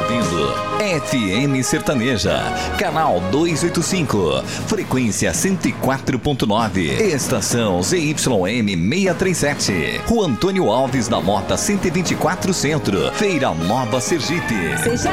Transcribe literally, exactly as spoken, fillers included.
ouvindo F M Sertaneja, canal duzentos e oitenta e cinco, frequência cento e quatro ponto nove, estação Z Y M seiscentos e trinta e sete, Rua Antônio Alves da Mota cento e vinte e quatro Centro, Feira Nova, Sergipe. Seja